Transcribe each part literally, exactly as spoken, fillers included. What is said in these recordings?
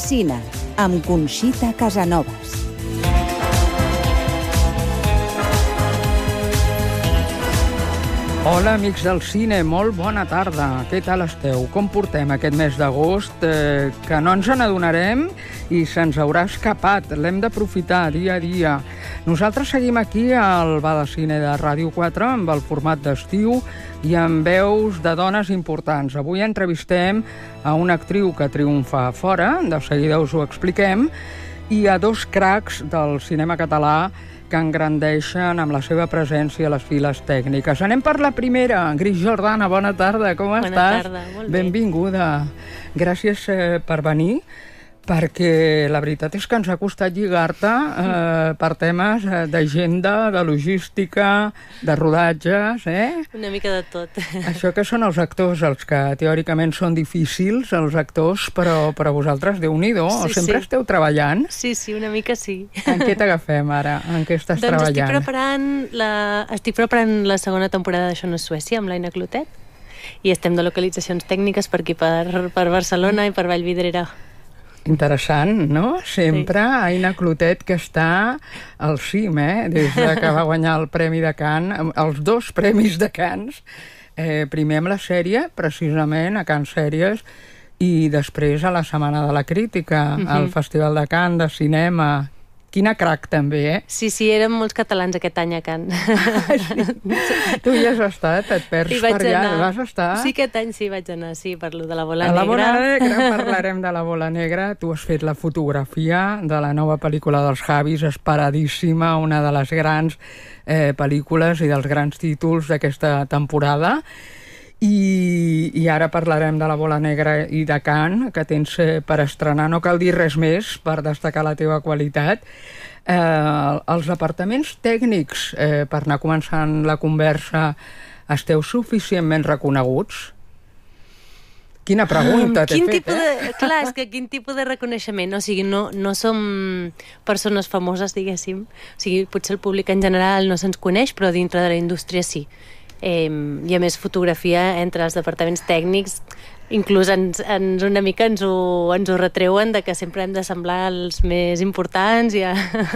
Cine, amb Conxita Casanovas. Hola, amics del cine, molt bona tarda. Què tal esteu? Com portem aquest mes d'agost? Eh, que no ens n'adonarem i se'ns haurà escapat. L'hem d'aprofitar dia a dia. Nosaltres seguim aquí al Bar de Cine de Ràdio quatre amb el format d'estiu i amb veus de dones importants. Avui entrevistem a una actriu que triomfa fora, de seguida us ho expliquem, i a dos cracs del cinema català que engrandeixen amb la seva presència a les files tècniques. Anem per la primera. Gris Jordana, bona tarda, com bona estàs? Bona tarda, molt bé. Benvinguda. Gràcies eh, per venir, perquè la veritat és que ens ha costat lligar-te eh, per temes eh, d'agenda, de logística, de rodatges, eh? Una mica de tot. Això que són els actors, els que teòricament són difícils, els actors, però, però vosaltres, Déu-n'hi-do, Sí, sempre sí. esteu treballant. Sí, sí, una mica sí. En què t'agafem ara? En què estàs doncs treballant? estic preparant, la, estic preparant la segona temporada d'Això no és Suècia, amb l'Aina Clotet, i estem de localitzacions tècniques per aquí, per, per Barcelona i per Vallvidrera. Interessant, no? Sempre sí. Aina Clotet, que està al cim, eh? Des de que va guanyar el Premi de Cannes, els dos premis de Cannes, eh, primer amb la sèrie, precisament, a Cannes Sèries, i després a la Setmana de la Crítica, uh-huh. al Festival de Cannes de Cinema. Quina crac, també, eh? Sí, sí, érem molts catalans aquest any a Cannes. Sí. Tu hi has estat? Et perds per allà? Anar. Vas estar? Sí, aquest any sí vaig anar, sí, per lo de la bola a negra. A la bola negra parlarem de la bola negra. Tu has fet la fotografia de la nova pel·lícula dels Javis, esperadíssima, una de les grans eh, pel·lícules i dels grans títols d'aquesta temporada. I, i ara parlarem de la bola negra i de Cannes, que tens eh, per estrenar. No cal dir res més per destacar la teva qualitat. Eh, els departaments tècnics, eh, per anar començant la conversa, esteu suficientment reconeguts? Quina pregunta t'he quin fet, tipus eh? de, clar, és que quin tipus de reconeixement? O sigui, no, no som persones famoses, diguéssim. O sigui, potser el públic en general no se'ns coneix, però dintre de la indústria sí. Eh, I a més, fotografia entre els departaments tècnics inclús ens, ens una mica ens ho, ens ho retreuen de que sempre hem de semblar els més importants i ja...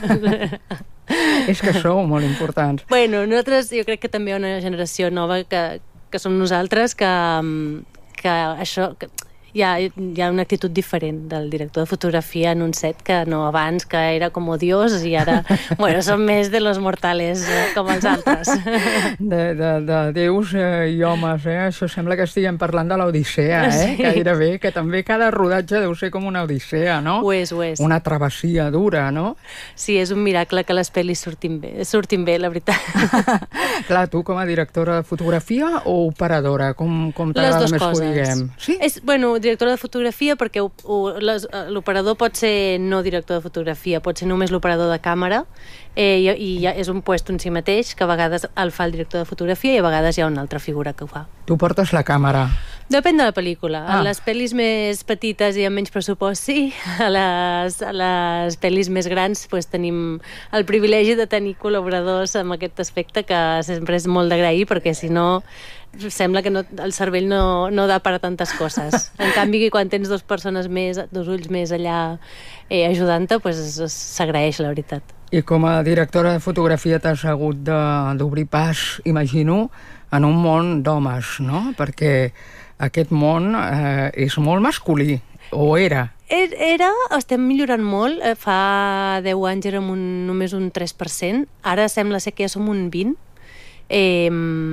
És que sou molt importants. Bueno, nosaltres jo crec que també hi ha una generació nova que, que som nosaltres que, que això... Que, Hi ha, hi ha una actitud diferent del director de fotografia en un set que no abans, que era com odiós, i ara, bueno, són més de los mortales, eh, com els altres. De, de, de déus eh, i homes, eh? Això sembla que estiguem parlant de l'Odissea, eh? Sí. Gairebé, que també cada rodatge deu ser com una odissea, no? Ho és, ho és. Una travessia dura, no? Sí, és un miracle que les pel·lis surtin bé, surtin bé, la veritat. Clar, tu com a directora de fotografia o operadora? Com, com t'agrada més que ho diguem? Sí? És, bueno, directora de fotografia perquè l'operador pot ser no director de fotografia, pot ser només l'operador de càmera, eh, i, i ja és un puesto en si mateix que a vegades el fa el director de fotografia i a vegades hi ha una altra figura que ho fa. Tu portes la càmera. Depèn de la pel·lícula. Ah. A les pel·lis més petites i amb menys pressupost, sí. A les, a les pel·lis més grans pues, tenim el privilegi de tenir col·laboradors amb aquest aspecte que sempre és molt d'agrair, perquè si no sembla que no, el cervell no, no da per a tantes coses. En canvi, quan tens dues persones més, dos ulls més allà eh, ajudant-te, pues, s'agraeix, la veritat. I com a directora de fotografia t'has hagut d'obrir pas, imagino, en un món d'homes, no? Perquè aquest món eh, és molt masculí, o era? Era, estem millorant molt. Fa deu anys érem un, només un tres per cent. Ara sembla ser que ja som un vint per cent. Eh,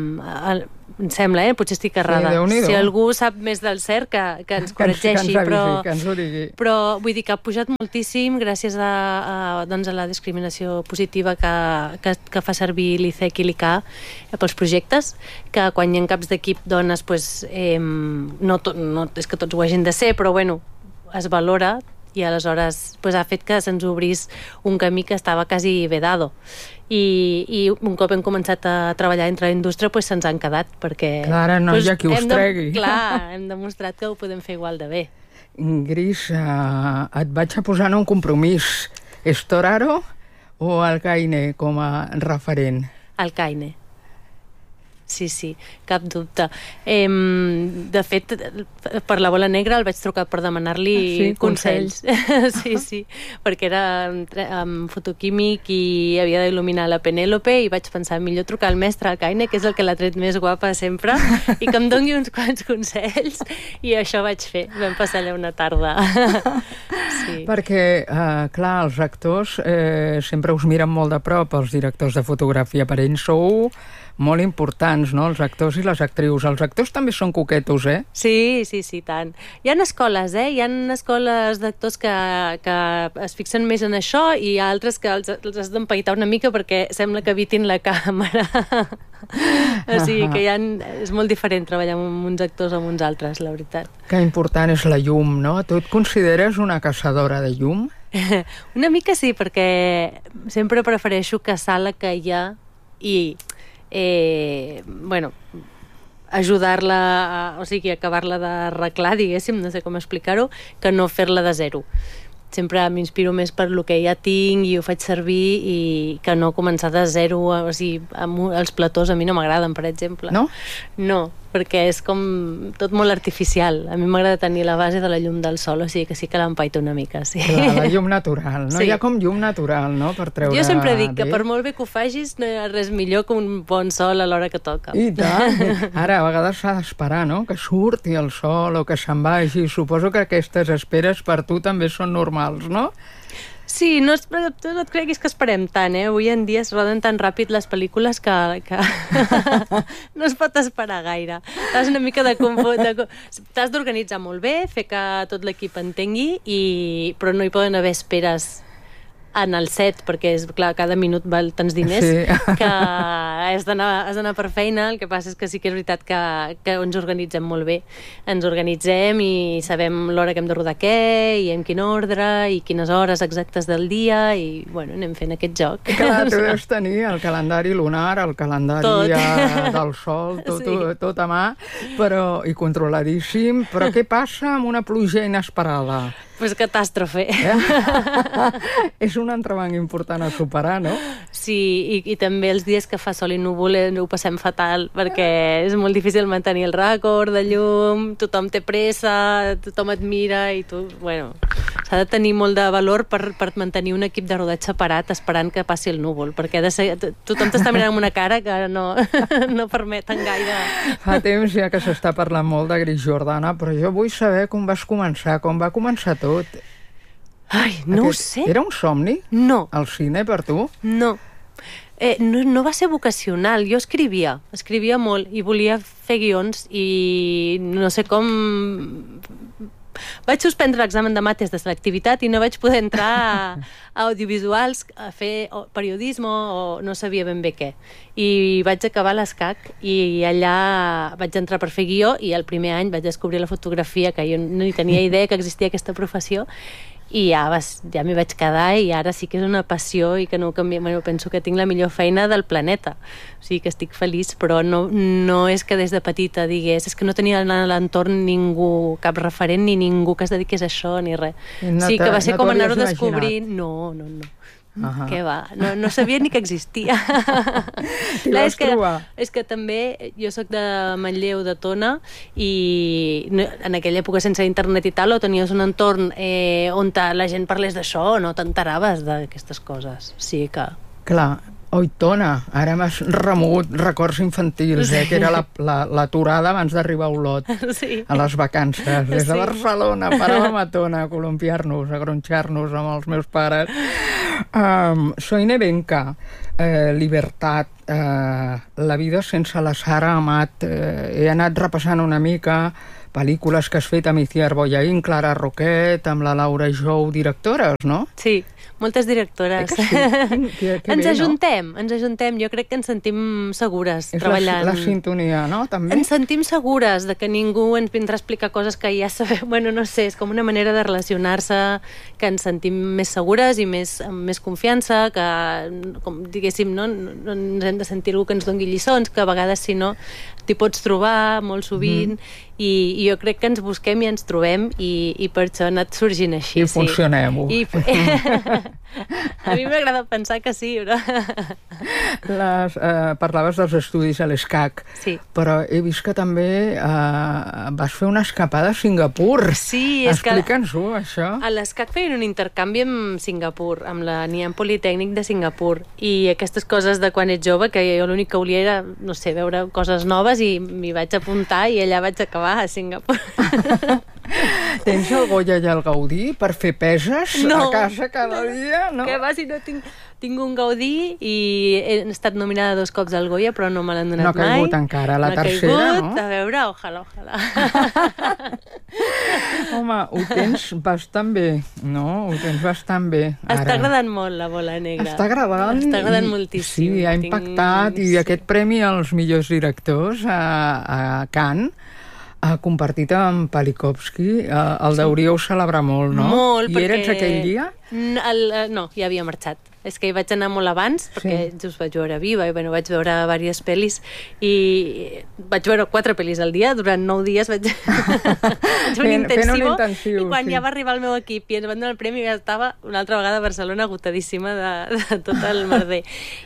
em sembla, eh? Potser estic errada. Sí, si algú sap més del cert, que, que ens corregeixi. Que ens, que ens però, que ens ho digui. Però vull dir que ha pujat moltíssim gràcies a, a, doncs a la discriminació positiva que, que, que fa servir l'I C E C i l'I C A pels projectes, que quan hi ha caps d'equip dones, pues, eh, no, to, no és que tots ho hagin de ser, però bueno, es valora, i aleshores pues, ha fet que se'ns obrís un camí que estava quasi vedado. I, i un cop hem començat a treballar entre la indústria pues, se'ns han quedat, perquè... Clar, ara no pues, hi ha qui us de, tregui. Clar, hem demostrat que ho podem fer igual de bé. Gris, uh, et vaig a posar en un compromís. És Toraro o Alcaine com a referent? Alcaine. sí, sí, cap dubte. Eh, de fet, per la Bola Negra el vaig trucar per demanar-li sí, consells. consells. Sí, sí, perquè era um, fotoquímic i havia d'il·luminar la Penèlope i vaig pensar, millor trucar al mestre Alcaine, que és el que l'ha tret més guapa sempre, i que em doni uns quants consells, i això vaig fer. Vam passar allà una tarda. Sí. Perquè, eh, clar, els actors eh, sempre us miren molt de prop, els directors de fotografia, per ells sou molt importants, no?, els actors i les actrius. Els actors també són coquetos, eh? Sí, sí, sí, tant. Hi ha escoles, eh? Hi ha escoles d'actors que, que es fixen més en això i hi ha altres que els, els has d'empaitar una mica perquè sembla que evitin la càmera. O sigui que hi ha, és molt diferent treballar amb uns actors o amb uns altres, la veritat. Que important és la llum, no? Tu et consideres una caçadora de llum? Una mica sí, perquè sempre prefereixo caçar la que hi ha i eh, bueno, ajudar-la, a, o sigui, acabar-la d'arreglar, diguéssim, no sé com explicar-ho, que no fer-la de zero. Sempre m'inspiro més per lo que ja tinc i ho faig servir i que no començar de zero, o sigui, amb els platós a mi no m'agraden, per exemple. No? No, perquè és com tot molt artificial. A mi m'agrada tenir la base de la llum del sol, o sigui que sí que l'empaito una mica, sí. Clar, la llum natural, no? Sí. Hi ha com llum natural, no?, per treure... Jo sempre dic que bé. Per molt bé que ho facis no hi ha res millor que un bon sol a l'hora que toca. I tant. Ara, a vegades s'ha d'esperar, no?, que surti el sol o que se'n vagi. Suposo que aquestes esperes per tu també són normals, no? Sí, no, es, tu no et creguis que esperem tant, eh? Avui en dia es roden tan ràpid les pel·lícules que, que no es pot esperar gaire. T'has una mica de confort, de... t'has d'organitzar molt bé, fer que tot l'equip entengui, i... però no hi poden haver esperes en el set, perquè és clar, cada minut val tants diners, sí. Que has d'anar per feina. El que passa és que sí que és veritat que, que ens organitzem molt bé. Ens organitzem i sabem l'hora que hem de rodar què, i en quin ordre, i quines hores exactes del dia, i bueno, anem fent aquest joc. Clar, tu deus tenir el calendari lunar, el calendari tot. Del sol, tot, sí. tot, tot a mà, però, i controladíssim. Però què passa amb una pluja inesperada? Pues catàstrofe. Eh? És un entrebanc important a superar, no? Sí, i, i també els dies que fa sol i núvol ho passem fatal, perquè és molt difícil mantenir el rècord de llum, tothom té pressa, tothom et mira i tu, bueno, s'ha de tenir molt de valor per, per mantenir un equip de rodatge parat esperant que passi el núvol, perquè de ser, tothom t'està mirant amb una cara que no, no permeten gaire. Fa temps ja que s'està parlant molt de Gris Jordana, però jo vull saber com vas començar, com va començar tot. Ai, no Aquest, ho sé. Era un somni? No. El cine per tu? No. Eh, no. No va ser vocacional. Jo escrivia, escrivia molt i volia fer guions i no sé com... Vaig suspendre l'examen de mates de selectivitat i no vaig poder entrar a, a audiovisuals, a fer periodisme o no sabia ben bé què. I vaig acabar l'ESCAC i allà vaig entrar per fer guió i el primer any vaig descobrir la fotografia, que jo no ni tenia idea que existia aquesta professió, i ja, vas, ja m'hi vaig quedar i ara sí que és una passió i que no ho canvio. Bueno, penso que tinc la millor feina del planeta, o sigui que estic feliç, però no, no és que des de petita digués, és que no tenia a l'entorn ningú, cap referent ni ningú que es dediqués a això ni res. No sí que va ser no com anar-ho descobrint. No, no, no. Uh-huh. Què va? No, no sabia ni que existia. Clar, és, que, és que també jo sóc de Manlleu, de Tona, i no, en aquella època sense internet i tal, o tenies un entorn eh, on la gent parlés d'això, no t'enteraves d'aquestes coses. Sí que... Clar. Oi, Tona, ara m'has remogut records infantils, eh, que era l'aturada abans d'arribar a Olot, sí. A les vacances. Des de sí. Barcelona paràvem a Tona a columpiar-nos, a gronxar-nos amb els meus pares. Um, soy Nevenka, eh, Libertat, eh, La vida sense la Sara Amat. Eh, he anat repassant una mica pel·lícules que has fet amb Itziar Boyaín, Clara Roquet, amb la Laura Jou, directores, no? Sí. Moltes directores. Eh sí? que, que ens bé, ajuntem, no? ens ajuntem. Jo crec que ens sentim segures és treballant. És la, la sintonia, no? També? Ens sentim segures de que ningú ens vindrà a explicar coses que ja sabem. Bueno, no sé, és com una manera de relacionar-se que ens sentim més segures i més, amb més confiança, que, com diguéssim, no, no ens hem de sentir algú que ens doni lliçons, que a vegades, si no, t'hi pots trobar molt sovint, mm. i, i jo crec que ens busquem i ens trobem, i, i per això ha anat sorgint així. I sí. funcionem-ho. I, A mi m'agrada pensar que sí, però... Les, eh, parlaves dels estudis a l'ESCAC, sí. però he vist que també eh, vas fer una escapada a Singapur. Sí, és que... Explica'ns-ho, això. A l'ESCAC feien un intercanvi amb Singapur, amb la Nanyang Politècnic de Singapur, i aquestes coses de quan ets jove, que jo l'únic que volia era, no sé, veure coses noves, i m'hi vaig apuntar i allà vaig acabar a Singapur. Tens el Goya i el Gaudí per fer peses no, a casa cada dia? No? Que va, si no tinc... Tinc un Gaudí i he estat nominada dos cops al Goya, però no me l'han donat mai. No ha caigut mai. Encara, la no tercera, caigut, no? A veure, ojalà, ojalà. Home, ho tens bastant bé, no? Ho tens bastant bé. Ara. Està agradant molt la bola negra. Està agradant. Està agradant i, moltíssim. Sí, ha impactat, Tinc... i sí. aquest premi als millors directors a, a Cannes ha compartit amb Palikovsky, el deuríeu celebrar molt, no? Molt, I perquè... eres aquell dia? El, no, ja havia marxat. És que hi vaig anar molt abans, perquè sí. just vaig veure Viva, i bueno, vaig veure diverses pel·lis, i vaig veure quatre pel·lis al dia, durant nou dies vaig, vaig fer un intensiu, intensiu, i quan sí. ja va arribar el meu equip i ens van donar el premi, ja estava una altra vegada a Barcelona agotadíssima de, de tot el merder.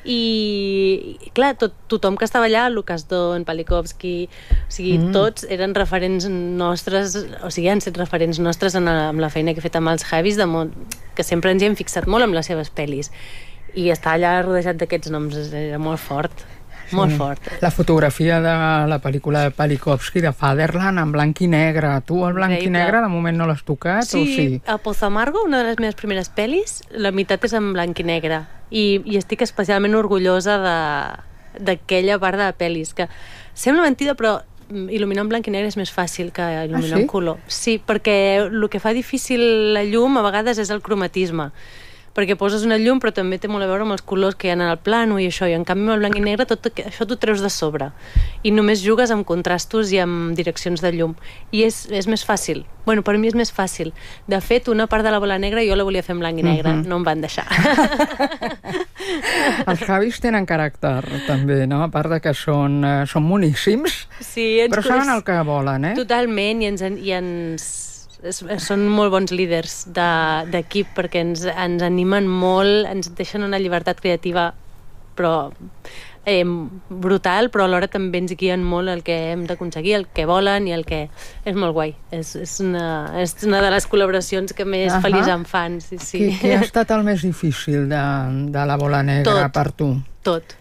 I, clar, tot, tothom que estava allà, Lucas Don, Palikovsky, o sigui, mm. tots eren referents nostres, o sigui, han set referents nostres en la, amb la feina que he fet amb els Javis, de molt, que sempre ens hi hem fixat molt amb les seves pel·lis. I estar allà rodejat d'aquests noms era molt fort, sí. molt fort. La fotografia de la pel·lícula de Palikovsky, de Fatherland, en blanc i negre. Tu el blanc Increïble. I negre de moment no l'has tocat? Sí, o sí, a Pozo Amargo, una de les meves primeres pel·lis, la meitat és en blanc i negre. I, i estic especialment orgullosa d'aquella part de pel·lis, que sembla mentida, però il·luminar en blanc i negre és més fàcil que il·luminar ah, sí? en color. Sí, perquè el que fa difícil la llum a vegades és el cromatisme, perquè poses una llum però també té molt a veure amb els colors que hi ha en el plano i això, i en canvi amb el blanc i negre tot això t'ho treus de sobre i només jugues amb contrastos i amb direccions de llum i és, és més fàcil, bueno, per mi és més fàcil. De fet, una part de la bola negra jo la volia fer en blanc i negre, uh-huh. no em van deixar. Els Javis tenen caràcter també, no? A part de que són, uh, són moníssims, sí, però saben el que volen, eh? Totalment, i ens, i ens són molt bons líders d'equip perquè ens, ens animen molt, ens deixen una llibertat creativa però eh, brutal, però alhora també ens guien molt el que hem d'aconseguir, el que volen i el que... És molt guai. És, és, una, és una de les col·laboracions que més uh-huh. feliç em fan. Sí, sí. Qui, qui ha estat el més difícil de, de la bola negra tot, per tu? Tot,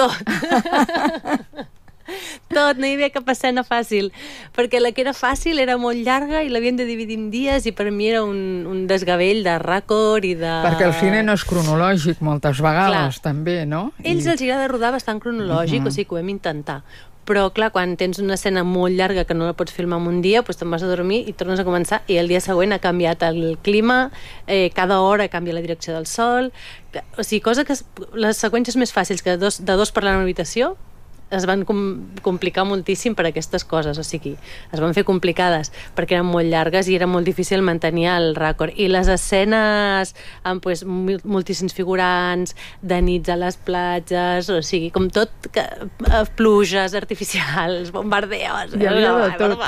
tot. Tot, no hi havia cap escena fàcil, perquè la que era fàcil era molt llarga i l'havíem de dividir en dies i per mi era un, un desgavell de ràcord i de... Perquè el cine no és cronològic moltes vegades, clar. També, no? Ells I... els agrada rodar bastant cronològic, uh-huh. o sigui que ho vam intentar. Però, clar, quan tens una escena molt llarga que no la pots filmar en un dia, doncs te'n vas a dormir i tornes a començar i el dia següent ha canviat el clima, eh, cada hora canvia la direcció del sol... O sigui, cosa que... Les seqüències més fàcils que de dos, de dos parlant en una habitació es van com complicar moltíssim per aquestes coses, o sigui, es van fer complicades perquè eren molt llargues i era molt difícil mantenir el ràcord. I les escenes amb pues, moltíssims figurants, de nits a les platges, o sigui, com tot, que, pluges artificials, bombardeos... Hi havia de tot.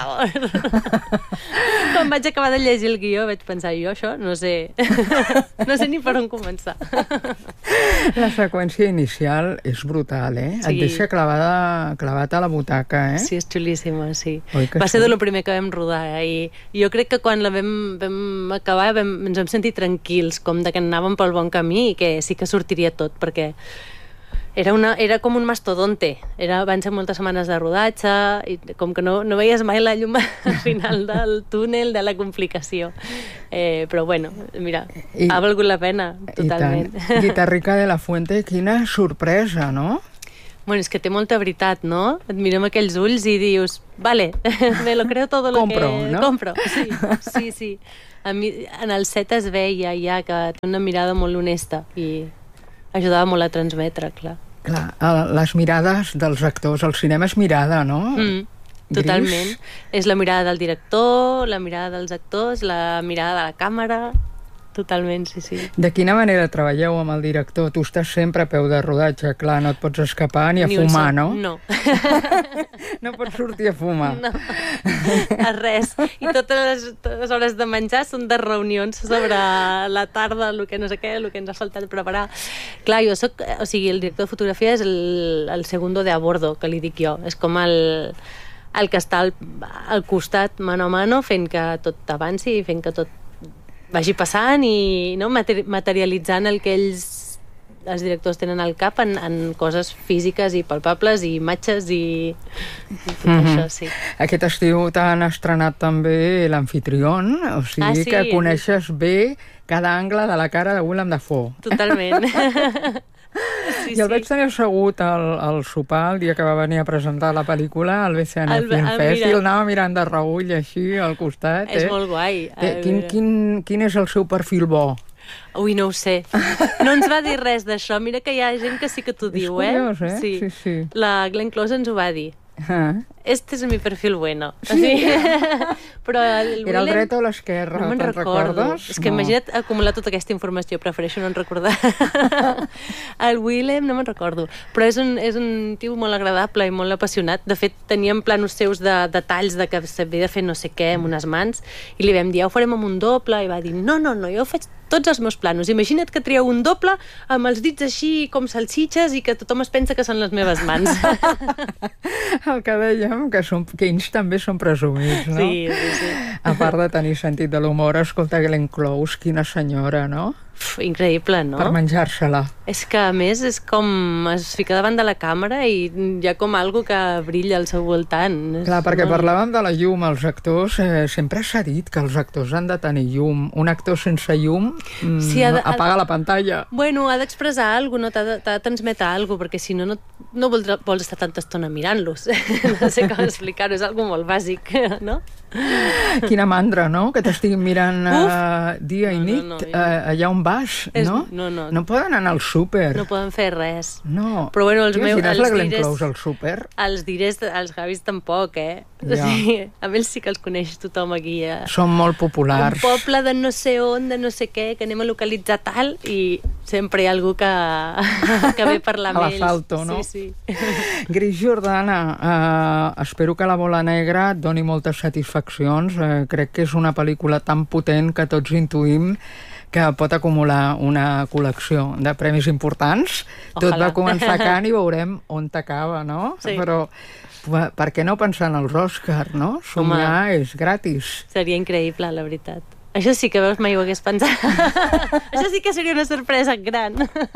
Quan vaig acabar de llegir el guió vaig pensar, jo això no sé, no sé ni per on començar. La seqüència inicial és brutal, eh? Sí. Et deixa clavada clavat a la butaca, eh? Sí, és xulíssima, sí. Va sí? ser de lo primer que vam rodar, eh? I jo crec que quan la vam, vam acabar vam, ens vam sentir tranquils, com de que anàvem pel bon camí i que sí que sortiria tot, perquè era, una, era com un mastodonte. Era, van ser moltes setmanes de rodatge i com que no, no veies mai la llum al final del túnel, de la complicació. Eh, però bueno, mira, I, ha valgut la pena, totalment. Guitarrica de la Fuente, quina sorpresa, no? Bueno, és que té molta veritat, no? Et mirem aquells ulls i dius, vale, me lo creo todo lo Compro, que... no? Compro, sí, sí, sí. A mi, en el set es veia ja que té una mirada molt honesta i ajudava molt a transmetre, clar. Clar, les mirades dels actors, el cinema és mirada, no? Mm, totalment. És la mirada del director, la mirada dels actors, la mirada de la càmera... totalment, sí, sí. De quina manera treballeu amb el director? Tu estàs sempre a peu de rodatge, clar, no et pots escapar ni a Ni un fumar, sol- no? No. No pots sortir a fumar. No, a res. I totes les, totes les hores de menjar són de reunions sobre la tarda, el que no sé què, el que ens ha faltat preparar. Clar, jo soc... O sigui, el director de fotografia és el, el segundo de a bordo, que li dic jo. És com el, el que està al, al costat, mano a mano, fent que tot avanci i fent que tot vagi passant i no, materialitzant el que ells, els directors, tenen al cap en, en coses físiques i palpables i imatges i, i tot mm-hmm. això, sí. Aquest estiu t'han estrenat també l'Amfitrión, o sigui ah, sí, que coneixes bé cada angle de la cara de Willem Dafoe. Totalment. Sí, I el sí. vaig tenir assegut al, al sopar el dia que va venir a presentar la pel·lícula al B C N Film Fest i el anava mirant de reull així al costat. És eh? molt guai. Eh, quin, quin, quin és el seu perfil bo? Ui, no ho sé. No ens va dir res d'això. Mira que hi ha gent que sí que t'ho diu, eh? És curiós, eh? Sí. sí, sí. La Glenn Close ens ho va dir. Ah. Este es mi perfil bueno. Sí. Sí. Però el Era el Willem... dret o l'esquerra, no me'n te'n recordo. recordes? És que no. Imagina't acumular tota aquesta informació, prefereixo no en recordar. El Willem no me'n recordo, però és un, és un tio molt agradable i molt apassionat. De fet, teníem planos seus de detalls de que s'havia de fer no sé què amb unes mans i li vam dir, ja ho farem amb un doble, i va dir, no, no, no, jo ho faig tots els meus planos. Imagina't que trieu un doble amb els dits així com salsitxes i que tothom es pensa que són les meves mans. El que dèiem, que, som, que ells també són presumits, no? Sí, sí, sí. A part de tenir sentit de l'humor, escolta, Glenn Close, quina senyora, no? Uf, increïble, no? Per menjar-se-la. És que, a més, és com es fica davant de la càmera i hi ha com algo que brilla al seu voltant. Clar, és perquè molt... parlàvem de la llum, els actors, eh, sempre s'ha dit que els actors han de tenir llum. Un actor sense llum mm, sí, ha de, apaga ha... la pantalla. Bueno, ha d'expressar alguna cosa, no? T'ha de, t'ha de transmetre alguna cosa, perquè si no, no, no vols, vols estar tanta estona mirant-los. No sé com explicar-ho, és algo molt bàsic, no? Quina mandra, no? Que t'estiguin mirant uh, dia i no, nit no, no, uh, allà on vas, és, no? No, no. No poden anar al súper. No poden fer res. No. Però bueno, els meus... T'imagines la Glenn Close al súper? Els dirés, els Javis tampoc, eh? Ja. O sigui, a ells sí que els coneix tothom aquí. Eh? Són molt populars. Un poble de no sé on, de no sé què, que anem a localitzar tal, i sempre hi ha algú que, que ve a parlar amb ells. A l'assalto, no? Sí, sí. Gris Jordana, uh, espero que La bola negra et doni moltes satisfaccions. Uh, crec que és una pel·lícula tan potent que tots intuïm que pot acumular una col·lecció de premis importants. Ojalà. Tot va començar a Cannes i veurem on t'acaba, no? Sí. Però per què no pensar en els Òscar, no? Somiar Home, és gratis. Seria increïble, la veritat. Això sí que veus, mai ho hagués pensat. Això sí que seria una sorpresa gran.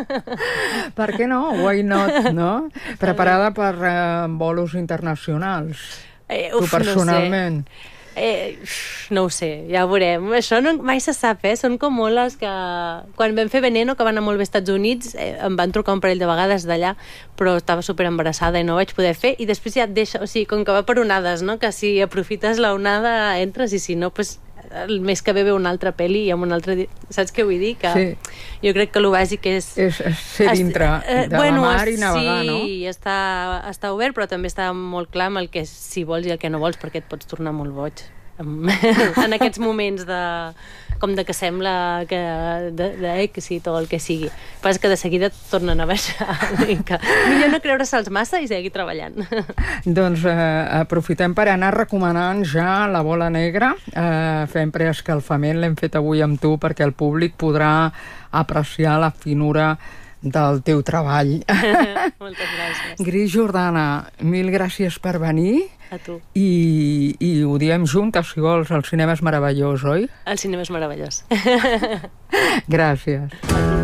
Per què no? Why not, no? Preparada per uh, bolos internacionals. Eh, uf, tu personalment. No sé. Eh, no ho sé, ja ho veurem. Això no, mai se sap, eh? Són com molt les que... Quan vam fer Veneno, que van anar molt bé als Estats Units, eh, em van trucar un parell de vegades d'allà, però estava super embarassada i no ho vaig poder fer, i després ja et deixa... O sigui, com que va per onades, no? Que si aprofites la onada, entres, i si no, pues, el mes que ve ve una altra pel·li i amb un altre... Saps què vull dir? Que sí. Jo crec que el bàsic és... És ser dintre de bueno, la mar i navegar, sí, no? Sí, està, està obert, però també està molt clar amb el que si vols i el que no vols, perquè et pots tornar molt boig. En aquests moments de com de que sembla que d'èxit o el que sigui, però és que de seguida tornen a baixar una mica. Millor no creure-se'ls massa i seguir treballant. Doncs eh, aprofitem per anar recomanant ja La bola negra. Eh, fem preescalfament, l'hem fet avui amb tu perquè el públic podrà apreciar la finura del teu treball. Moltes gràcies. Gris Jordana, mil gràcies per venir. A tu. I, i ho diem juntes, si vols, el cinema és meravellós, oi? El cinema és meravellós. Gràcies.